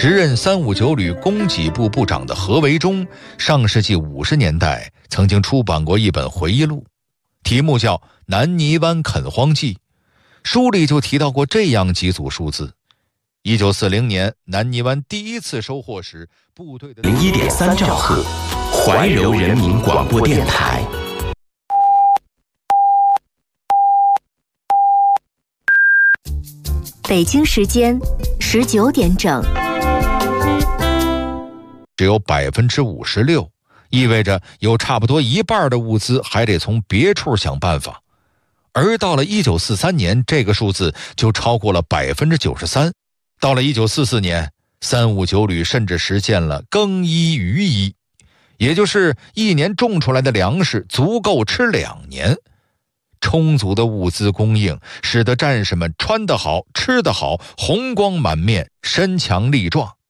时任359旅供给部部长的何维忠，上世纪50年代曾经出版过一本回忆录，题目叫《南泥湾垦荒记》，书里就提到过这样几组数字。1940年南泥湾第一次收获时，部队的 01.3兆赫，怀柔人民广播电台。 北京时间19点整。 只有56%，意味着有差不多一半的物资还得从别处想办法。而到了1943年，这个数字就超过了93%。到了1944年，359旅甚至实现了耕一余一，也就是一年种出来的粮食足够吃2年。充足的物资供应使得战士们穿得好，吃得好，红光满面，身强力壮。